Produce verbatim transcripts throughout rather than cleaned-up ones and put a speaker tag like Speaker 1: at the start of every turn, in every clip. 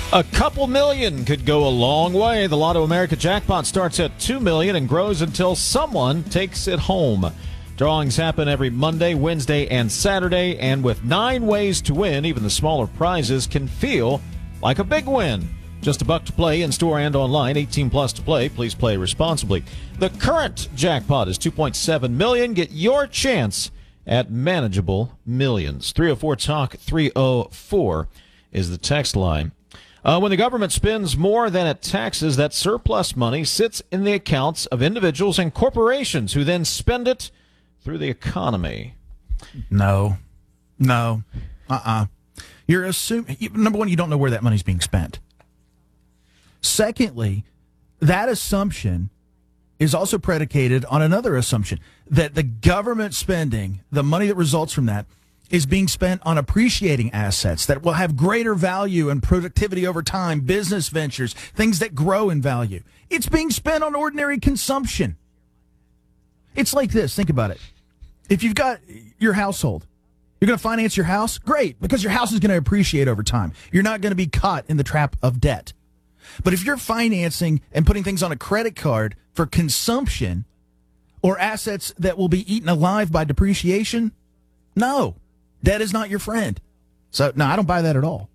Speaker 1: A couple million could go a long way. The Lotto America jackpot starts at two million dollars and grows until someone takes it home. Drawings happen every Monday, Wednesday, and Saturday, and with nine ways to win, even the smaller prizes can feel like a big win. Just a buck to play in store and online, eighteen plus to play. Please play responsibly. The current jackpot is two point seven million dollars. Get your chance at manageable millions. three oh four talk three oh four is the text line. Uh, when the government spends more than it taxes, that surplus money sits in the accounts of individuals and corporations who then spend it through the economy.
Speaker 2: No. No. Uh-uh. You're assuming, number one, you don't know where that money's being spent. Secondly, that assumption is also predicated on another assumption, that the government spending, the money that results from that, is being spent on appreciating assets that will have greater value and productivity over time, business ventures, things that grow in value. It's being spent on ordinary consumption. It's like this. Think about it. If you've got your household, you're going to finance your house? Great, because your house is going to appreciate over time. You're not going to be caught in the trap of debt. But if you're financing and putting things on a credit card for consumption or assets that will be eaten alive by depreciation, no. Debt is not your friend. So, no, I don't buy that at all.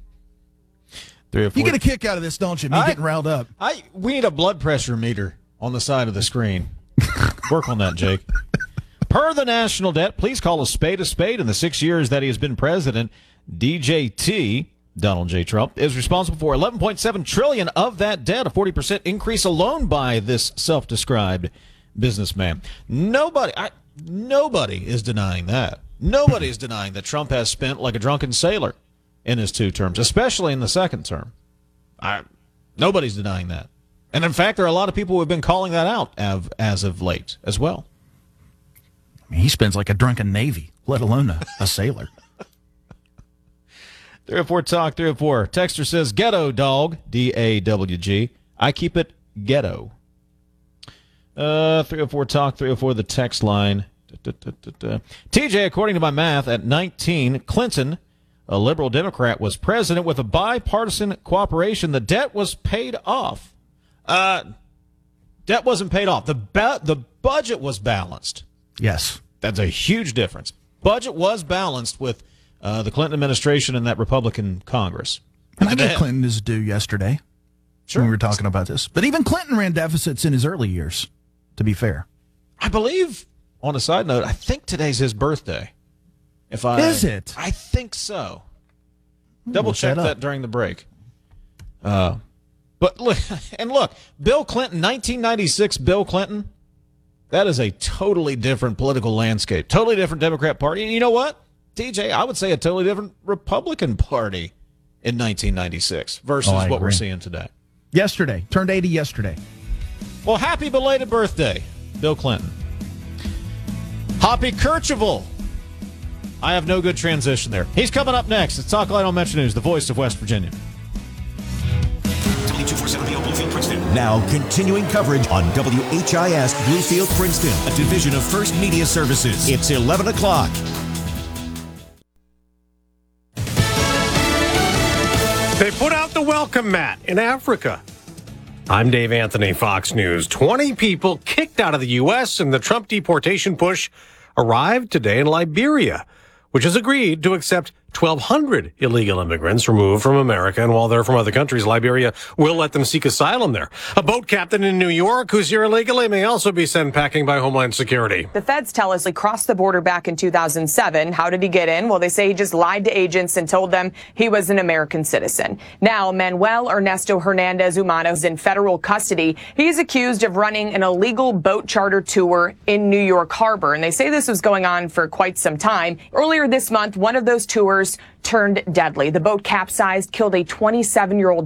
Speaker 2: You get a kick out of this, don't you? Me I, getting riled up.
Speaker 1: I We need a blood pressure meter on the side of the screen. Work on that, Jake. Per the national debt, please call a spade a spade. In the six years that he has been president, D J T, Donald J. Trump, is responsible for eleven point seven trillion dollars of that debt, a forty percent increase alone by this self-described businessman. Nobody, I, nobody is denying that. Nobody is denying that Trump has spent like a drunken sailor in his two terms, especially in the second term. I, nobody's denying that. And, in fact, there are a lot of people who have been calling that out as, as of late as well.
Speaker 2: I mean, he spends like a drunken Navy, let alone a, a sailor.
Speaker 1: three oh four talk three oh four. Texter says, ghetto dog, D A W G. I keep it ghetto. Uh, three oh four talk three oh four, the text line. Da, da, da, da. T J, according to my math, at nineteen, Clinton, a liberal Democrat, was president with a bipartisan cooperation. The debt was paid off. Uh, debt wasn't paid off. The ba- the budget was balanced.
Speaker 2: Yes.
Speaker 1: That's a huge difference. Budget was balanced with uh, the Clinton administration and that Republican Congress.
Speaker 2: And I gave Clinton his due yesterday.
Speaker 1: Sure.
Speaker 2: When we were talking about this. But even Clinton ran deficits in his early years, to be fair.
Speaker 1: I believe... On a side note, I think today's his birthday. If I
Speaker 2: Is it?
Speaker 1: I think so. Double check that, that during the break. Uh, but look, and look, Bill Clinton, nineteen ninety-six Bill Clinton, that is a totally different political landscape. Totally different Democrat Party. And you know what, T J, I would say a totally different Republican Party in nineteen ninety-six versus
Speaker 2: oh,
Speaker 1: what
Speaker 2: agree.
Speaker 1: we're seeing today.
Speaker 2: Yesterday. Turned eighty yesterday.
Speaker 1: Well, happy belated birthday, Bill Clinton. Hoppy Kercheval. I have no good transition there. He's coming up next. It's Talk Light on Metro News, the voice of West Virginia.
Speaker 3: W two forty-seven B O Bluefield, Princeton. Now continuing coverage on W H I S Bluefield, Princeton, a division of First Media Services. It's eleven o'clock.
Speaker 4: They put out the welcome mat in Africa. I'm Dave Anthony, Fox News. twenty people kicked out of the U S in the Trump deportation push arrived today in Liberia, which has agreed to accept twelve hundred illegal immigrants removed from America. And while they're from other countries, Liberia will let them seek asylum there. A boat captain in New York who's here illegally may also be sent packing by Homeland Security.
Speaker 5: The feds tell us he crossed the border back in two thousand seven. How did he get in? Well, they say he just lied to agents and told them he was an American citizen. Now, Manuel Ernesto Hernandez Humano is in federal custody. He's accused of running an illegal boat charter tour in New York Harbor. And they say this was going on for quite some time. Earlier this month, one of those tours turned deadly. The boat capsized, killed a twenty-seven-year-old